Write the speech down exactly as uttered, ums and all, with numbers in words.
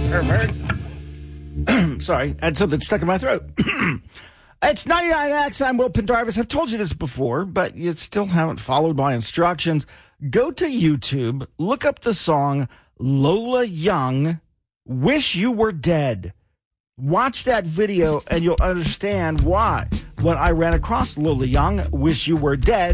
Sorry, I had something stuck in my throat. It's ninety-nine X. I'm Will Pendarvis. I've told you this before, but you still haven't followed my instructions. Go to YouTube, look up the song Lola Young, Wish You Were Dead. Watch that video and you'll understand why. When I ran across Lola Young, Wish You Were Dead,